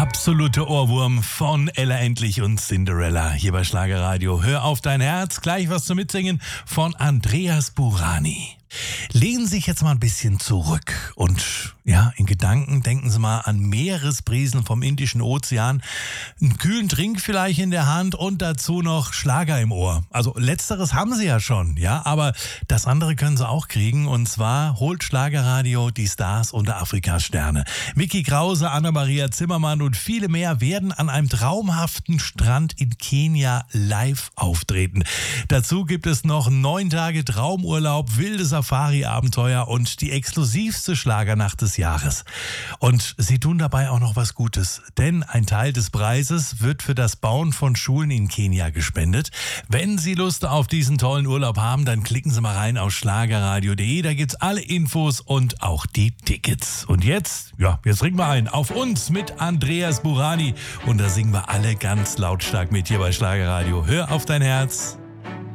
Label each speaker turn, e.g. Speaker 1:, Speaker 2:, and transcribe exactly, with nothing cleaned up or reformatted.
Speaker 1: absolute Ohrwurm von Ella Endlich und Cinderella hier bei Schlagerradio. Hör auf dein Herz, gleich was zum Mitsingen von Andreas Burani. Lehnen Sie sich jetzt mal ein bisschen zurück und ja, in Gedanken denken Sie mal an Meeresbrisen vom Indischen Ozean, einen kühlen Trink vielleicht in der Hand und dazu noch Schlager im Ohr. Also letzteres haben Sie ja schon, ja, aber das andere können Sie auch kriegen und zwar holt Schlagerradio die Stars unter Afrikas Sterne. Micky Krause, Anna-Maria Zimmermann und viele mehr werden an einem traumhaften Strand in Kenia live auftreten. Dazu gibt es noch neun Tage Traumurlaub, wilde Safari-Abenteuer und die exklusivste Schlagernacht des Jahres. Und sie tun dabei auch noch was Gutes, denn ein Teil des Preises wird für das Bauen von Schulen in Kenia gespendet. Wenn Sie Lust auf diesen tollen Urlaub haben, dann klicken Sie mal rein auf schlagerradio punkt de, da gibt's alle Infos und auch die Tickets. Und jetzt, ja, jetzt ringen wir ein auf uns mit Andreas Burani und da singen wir alle ganz lautstark mit hier bei Schlagerradio. Hör auf dein Herz.